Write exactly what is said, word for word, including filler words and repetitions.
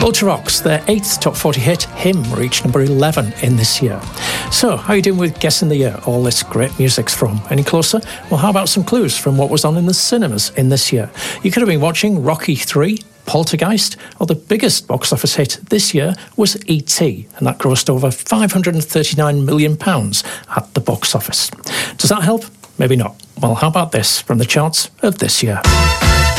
Ultravox, their eighth top forty hit, Him, reached number eleven in this year. So, how are you doing with guessing the year all this great music's from? Any closer? Well, how about some clues from what was on in the cinemas in this year? You could have been watching Rocky three, Poltergeist, or the biggest box office hit this year was E T, and that grossed over five hundred thirty-nine million pounds at the box office. Does that help? Maybe not. Well, how about this from the charts of this year?